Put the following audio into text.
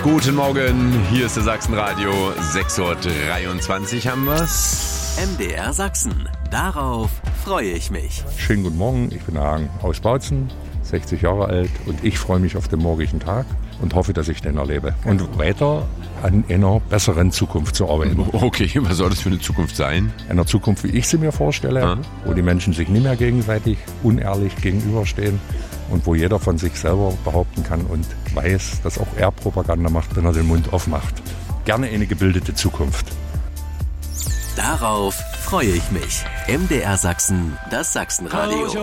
Guten Morgen, hier ist der Sachsenradio, 6:23 Uhr haben wir's. MDR Sachsen, darauf freue ich mich. Schönen guten Morgen, ich bin Hagen aus Bautzen, 60 Jahre alt und ich freue mich auf den morgigen Tag und hoffe, dass ich den erlebe. Und weiter an einer besseren Zukunft zu arbeiten. Okay, was soll das für eine Zukunft sein? Einer Zukunft, wie ich sie mir vorstelle, wo die Menschen sich nicht mehr gegenseitig unehrlich gegenüberstehen und wo jeder von sich selber behaupten kann und weiß, dass auch er Propaganda macht, wenn er den Mund aufmacht. Gerne eine gebildete Zukunft. Darauf freue ich mich. MDR Sachsen, das Sachsenradio.